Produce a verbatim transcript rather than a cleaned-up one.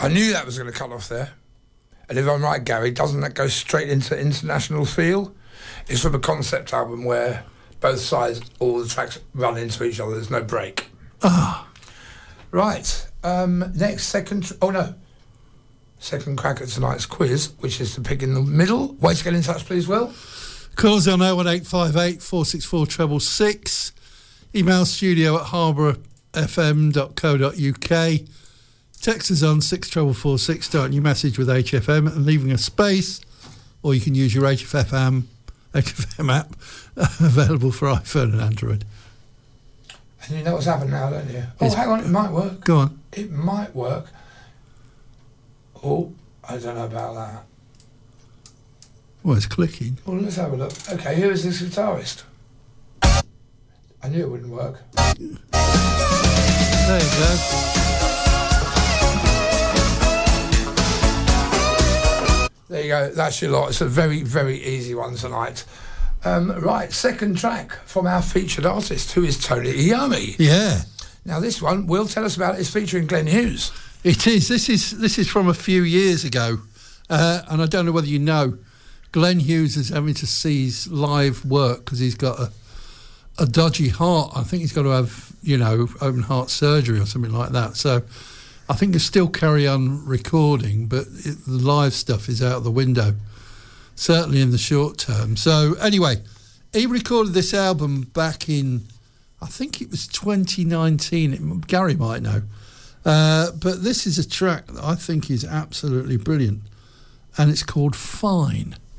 I knew that was going to cut off there. And if I'm right, Gary, doesn't that go straight into International Feel? It's from a concept album where both sides, all the tracks run into each other. There's no break. Ah. Right. Um, next, second... Tr- oh, no. Second crack at tonight's quiz, which is to pick in the middle. Way to get in touch, please, Will. Call us on oh one eight five eight, four six four, six six six. Email studio at harborough f m dot co dot u k. Text us on six four four six, starting your message with H F M and leaving a space, or you can use your H F M, H F M app, available for iPhone and Android. And you know what's happened now, don't you? Oh, It's, hang on, it might work. Go on. It might work. Oh, I don't know about that. Well, it's clicking. Well, let's have a look. Okay, who is this guitarist? I knew it wouldn't work. There you go. There you go. That's your lot. It's a very, very easy one tonight. Um, right, second track from our featured artist, who is Tony Iommi. Yeah. Now, this one, Will, tell us about it. It's featuring Glenn Hughes. It is. This is this is from a few years ago, uh, and I don't know whether you know, Glenn Hughes is having to cease live work because he's got a a dodgy heart. I think he's got to have, you know, open heart surgery or something like that. So I think he'll still carry on recording, but it, the live stuff is out the window, certainly in the short term. So anyway, he recorded this album back in, I think it was twenty nineteen. It, Gary might know. Uh, but this is a track that I think is absolutely brilliant, and it's called Fine.